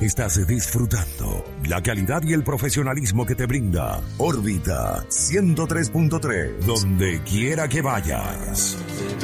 Estás disfrutando la calidad y el profesionalismo que te brinda Órbita 103.3, donde quiera que vayas.